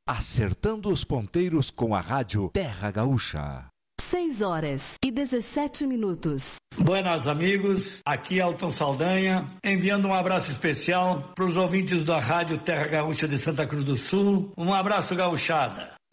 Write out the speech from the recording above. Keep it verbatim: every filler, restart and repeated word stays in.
acertando os ponteiros com a rádio Terra Gaúcha. seis horas e dezessete minutos. Buenas amigos, aqui é Elton Saldanha, enviando um abraço especial para os ouvintes da rádio Terra Gaúcha de Santa Cruz do Sul. Um abraço, gauchada.